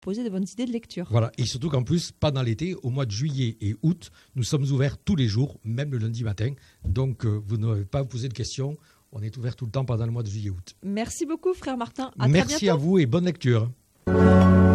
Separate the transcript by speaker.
Speaker 1: proposer de bonnes idées de lecture.
Speaker 2: Voilà, et surtout qu'en plus, pendant l'été, au mois de juillet et août, nous sommes ouverts tous les jours, même le lundi matin. Donc, vous n'avez pas à vous poser de questions. On est ouvert tout le temps pendant le mois de juillet et août.
Speaker 1: Merci beaucoup, frère Martin. À très
Speaker 2: Merci
Speaker 1: bientôt.
Speaker 2: à vous et bonne lecture.